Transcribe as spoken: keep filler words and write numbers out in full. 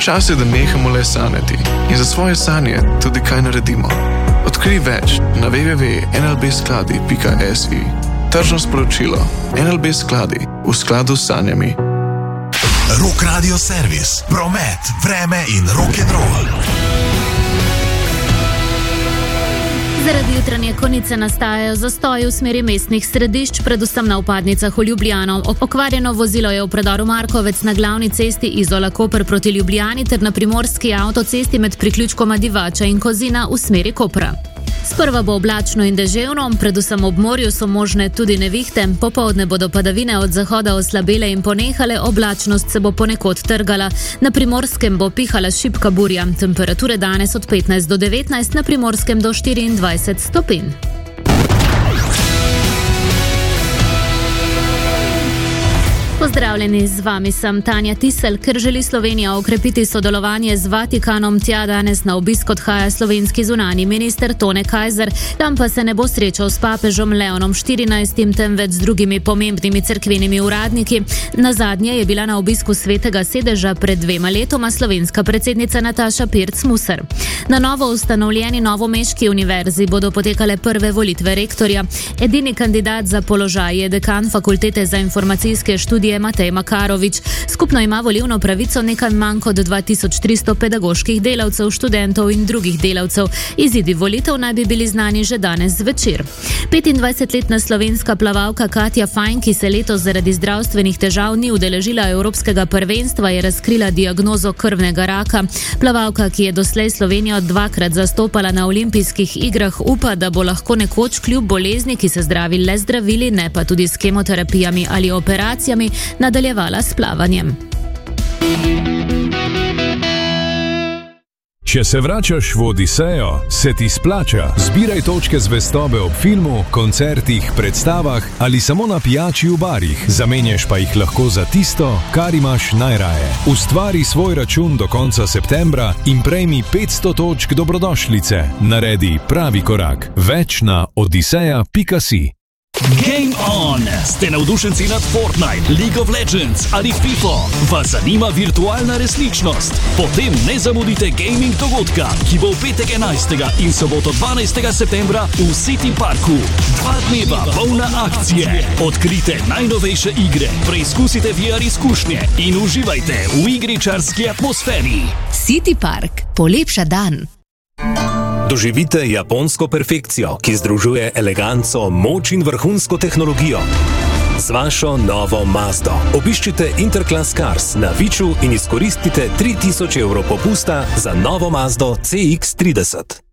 Čas je, da nehamo le sanjati in za svoje sanje tudi kaj naredimo. Odkrij več na w w w pika n l b skladi pika s i. Tržno sporočilo. N L B skladi v skladu s sanjami. Rock Radio Servis, promet, vreme in rock'n'roll. Zaradi jutranje konice nastajajo zastoji v smeri mestnih središč, predvsem na vpadnicah v Ljubljano. Okvarjeno vozilo je v predoru Markovec na glavni cesti Izola-Koper proti Ljubljani ter na primorski avtocesti med priključkoma Divača in Kozina v smeri Kopra. Sprva bo oblačno in deževno, predvsem ob morju so možne tudi nevihte, popoldne bodo padavine od zahoda oslabele in ponehale, oblačnost se bo ponekod trgala. Na Primorskem bo pihala šibka burja, temperature danes od petnajst do devetnajst, na Primorskem do štiriindvajset stopinj. Pozdravljeni, z vami sem Tanja Tisel. Ker želi Slovenija okrepiti sodelovanje z Vatikanom, tja danes na obisk odhaja slovenski zunanji minister Tone Kajzer. Tam pa se ne bo srečal s papežom Leonom štirinajstim, temveč z drugimi pomembnimi cerkvenimi uradniki. Nazadnje je bila na obisku Svetega sedeža pred dvema letoma slovenska predsednica Nataša Pirc Musar. Na novo ustanovljeni novomeški univerzi bodo potekale prve volitve rektorja. Edini kandidat za položaj je dekan Fakultete za informacijske študije Matej Makarovič. Skupno ima volilno pravico nekaj manj kot dva tisoč tristo pedagoških delavcev, študentov in drugih delavcev. Izidi volitev naj bi bili znani že danes zvečer. petindvajsetletna slovenska plavalka Katja Fajn, ki se letos zaradi zdravstvenih težav ni udeležila evropskega prvenstva, je razkrila diagnozo krvnega raka. Plavalka, ki je doslej Slovenijo dvakrat zastopala na olimpijskih igrah, upa, da bo lahko nekoč kljub bolezni, ki se zdravi le zdravili, ne pa tudi s kemoterapijami ali operacijami, nadaljevala s plavanjem. Če se vračaš v Odisejo, se ti splača. Zbiraj točke zvestobe ob filmu, koncertih, predstavah ali samo na pijači v barih. Zamenjaš pa jih lahko za tisto, kar imaš najraje. Ustvari svoj račun do konca septembra in prejmi petsto točk dobrodošlice. Naredi pravi korak. Več na odiseja pika si. Game on! Ste navdušenci nad Fortnite, League of Legends ali FIFA? Vas zanima virtualna resničnost? Potem ne zamudite gaming dogodka, ki bo v petek enajstega in soboto dvanajstega septembra v City Parku. Dva dneva polna akcije. Odkrite najnovejše igre, preizkusite V R izkušnje in uživajte v igričarski atmosferi. City Park. Polepša dan. Doživite japonsko perfekcijo, ki združuje eleganco, moč in vrhunsko tehnologijo. Z vašo novo Mazdo. Obiščite Interclass Cars na Viču in izkoristite tri tisoč evrov popusta za novo Mazdo C X trideset.